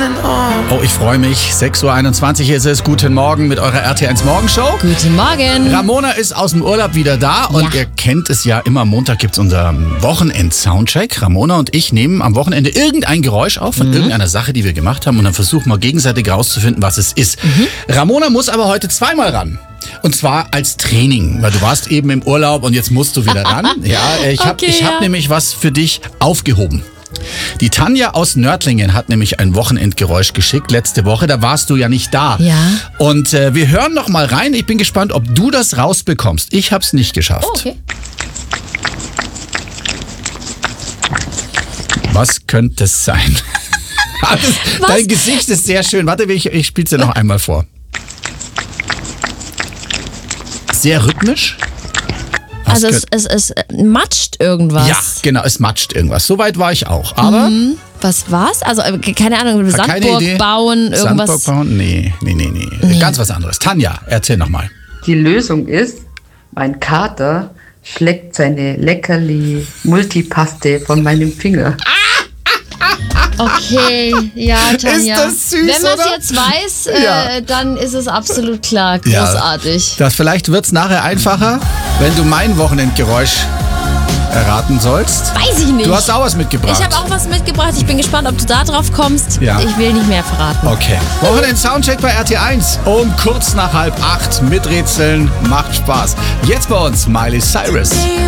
Oh, ich freue mich. 6.21 Uhr ist es. Guten Morgen mit eurer RT1 Morgenshow. Guten Morgen. Ramona ist aus dem Urlaub wieder da und ihr kennt es ja, immer Montag gibt's unser Wochenend-Soundcheck. Ramona und ich nehmen am Wochenende irgendein Geräusch auf von irgendeiner Sache, die wir gemacht haben und dann versuchen wir gegenseitig rauszufinden, was es ist. Ramona muss aber heute zweimal ran. Und zwar als Training, weil du warst eben im Urlaub und jetzt musst du wieder ran. Ja, ich hab nämlich was für dich aufgehoben. Die Tanja aus Nördlingen hat nämlich ein Wochenendgeräusch geschickt letzte Woche. Da warst du ja nicht da. Ja. Und wir hören noch mal rein. Ich bin gespannt, ob du das rausbekommst. Ich hab's nicht geschafft. Oh, okay. Was könnte es sein? Dein Gesicht ist sehr schön. Warte, ich spiel's dir noch einmal vor. Sehr rhythmisch. Also es matscht irgendwas. Ja, genau, es matscht irgendwas. Soweit war ich auch. Aber Was war's? Also keine Ahnung, Sandburg bauen, irgendwas. Sandburg bauen? Nee. Ganz was anderes. Tanja, erzähl nochmal. Die Lösung ist, mein Kater schlägt seine Leckerli-Multipaste von meinem Finger. Okay, ja, Tanja. Ist das süß, Wenn man es oder? jetzt weiß, Ja. dann ist es absolut klar. Ja. Großartig. Vielleicht wird's nachher einfacher, wenn du mein Wochenendgeräusch erraten sollst. Weiß ich nicht. Du hast auch was mitgebracht. Ich habe auch was mitgebracht. Ich bin gespannt, ob du da drauf kommst. Ja. Ich will nicht mehr verraten. Okay. Wochenend-Soundcheck bei RT1 um kurz nach 7:30 miträtseln. Macht Spaß. Jetzt bei uns Miley Cyrus.